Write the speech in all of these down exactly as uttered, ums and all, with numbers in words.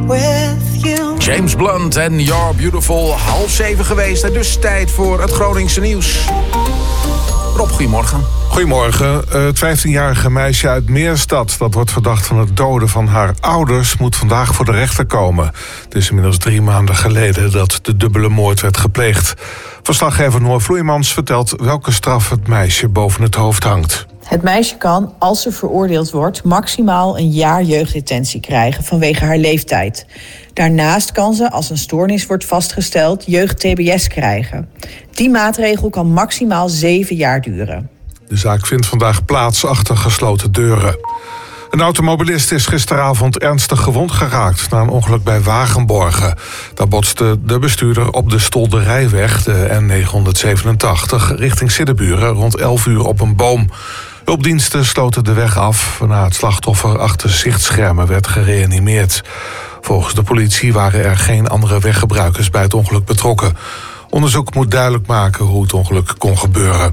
with you. James Blunt en You're Beautiful, half zeven geweest. En dus tijd voor het Groningse nieuws. Rob, goedemorgen. Goedemorgen. Het vijftienjarige meisje uit Meerstad, dat wordt verdacht van het doden van haar ouders, moet vandaag voor de rechter komen. Het is inmiddels drie maanden geleden dat de dubbele moord werd gepleegd. Verslaggever Noor Vloeimans vertelt welke straf het meisje boven het hoofd hangt. Het meisje kan, als ze veroordeeld wordt, maximaal een jaar jeugddetentie krijgen vanwege haar leeftijd. Daarnaast kan ze, als een stoornis wordt vastgesteld, jeugd-T B S krijgen. Die maatregel kan maximaal zeven jaar duren. De zaak vindt vandaag plaats achter gesloten deuren. Een automobilist is gisteravond ernstig gewond geraakt na een ongeluk bij Wagenborgen. Daar botste de bestuurder op de Stolderijweg, de N negenhonderdzevenentachtig, richting Siddeburen rond elf uur op een boom. Hulpdiensten sloten de weg af, waarna het slachtoffer achter zichtschermen werd gereanimeerd. Volgens de politie waren er geen andere weggebruikers bij het ongeluk betrokken. Onderzoek moet duidelijk maken hoe het ongeluk kon gebeuren.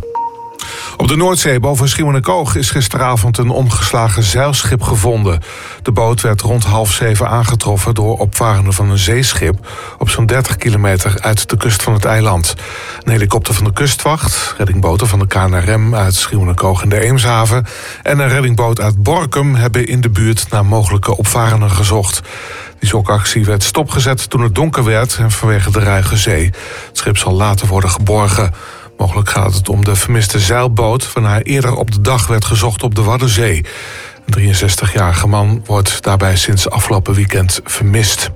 Op de Noordzee boven Schiermonnikoog is gisteravond een omgeslagen zeilschip gevonden. De boot werd rond half zeven aangetroffen door opvarenden van een zeeschip op zo'n dertig kilometer uit de kust van het eiland. Een helikopter van de kustwacht, reddingboten van de K N R M uit Schiermonnikoog in de Eemshaven en een reddingboot uit Borkum hebben in de buurt naar mogelijke opvarenden gezocht. Die zoekactie werd stopgezet toen het donker werd en vanwege de ruige zee. Het schip zal later worden geborgen. Mogelijk gaat het om de vermiste zeilboot, waarna eerder op de dag werd gezocht op de Waddenzee. Een drieënzestigjarige man wordt daarbij sinds afgelopen weekend vermist.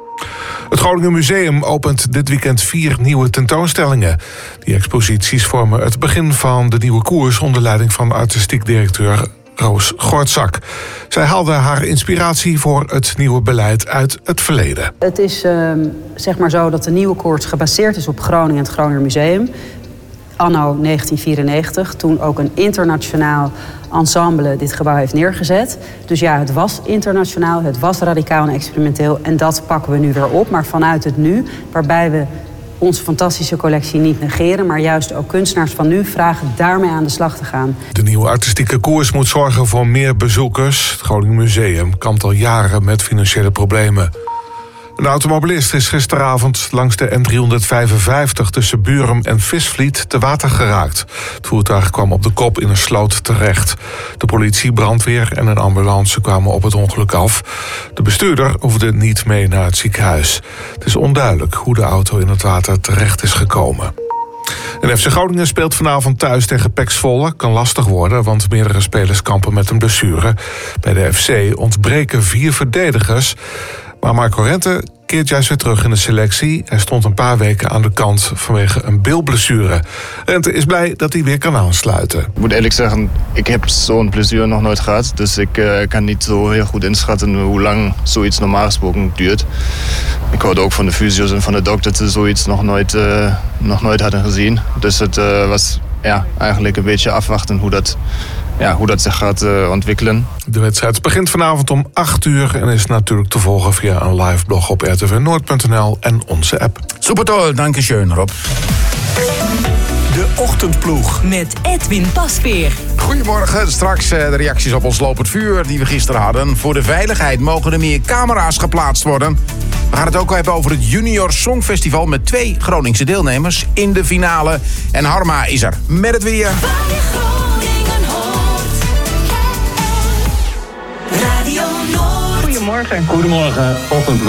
Het Groningen Museum opent dit weekend vier nieuwe tentoonstellingen. Die exposities vormen het begin van de nieuwe koers onder leiding van artistiek directeur Roos Gortzak. Zij haalde haar inspiratie voor het nieuwe beleid uit het verleden. Het is uh, zeg maar zo dat de nieuwe koers gebaseerd is op Groningen en het Groninger Museum. Anno negentien vierennegentig, toen ook een internationaal ensemble dit gebouw heeft neergezet. Dus ja, het was internationaal, het was radicaal en experimenteel en dat pakken we nu weer op. Maar vanuit het nu, waarbij we onze fantastische collectie niet negeren, maar juist ook kunstenaars van nu vragen daarmee aan de slag te gaan. De nieuwe artistieke koers moet zorgen voor meer bezoekers. Het Groningen Museum kampt al jaren met financiële problemen. Een automobilist is gisteravond langs de N driehonderdvijfenvijftig tussen Burum en Visvliet te water geraakt. Het voertuig kwam op de kop in een sloot terecht. De politie, brandweer en een ambulance kwamen op het ongeluk af. De bestuurder hoefde niet mee naar het ziekenhuis. Het is onduidelijk hoe de auto in het water terecht is gekomen. En F C Groningen speelt vanavond thuis tegen P E C Zwolle. Kan lastig worden, want meerdere spelers kampen met een blessure. Bij de F C ontbreken vier verdedigers. Maar Marco Rente keert juist weer terug in de selectie. Hij stond een paar weken aan de kant vanwege een bilblessure. Rente is blij dat hij weer kan aansluiten. Ik moet eerlijk zeggen, ik heb zo'n blessure nog nooit gehad. Dus ik uh, kan niet zo heel goed inschatten hoe lang zoiets normaal gesproken duurt. Ik hoorde ook van de fysio's en van de dokter dat ze zoiets nog nooit, uh, nog nooit hadden gezien. Dus het uh, was ja, eigenlijk een beetje afwachten hoe dat... Ja, hoe dat zich gaat uh, ontwikkelen. De wedstrijd begint vanavond om acht uur en is natuurlijk te volgen via een live blog op r t v noord punt n l en onze app. Super toll, dank je Rob. De Ochtendploeg met Edwin Pasveer. Goedemorgen, straks uh, de reacties op ons lopend vuur die we gisteren hadden. Voor de veiligheid mogen er meer camera's geplaatst worden. We gaan het ook hebben over het Junior Songfestival met twee Groningse deelnemers in de finale. En Harma is er met het weer. Radio Noord. Goedemorgen. Goedemorgen, Ochtendploeg.